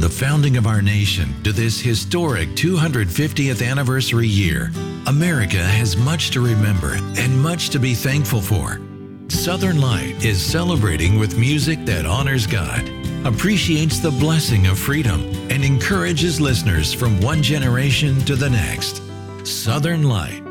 the founding of our nation to this historic 250th anniversary year, America has much to remember and much to be thankful for. Southern Light is celebrating with music that honors God, appreciates the blessing of freedom, and encourages listeners from one generation to the next. Southern Light,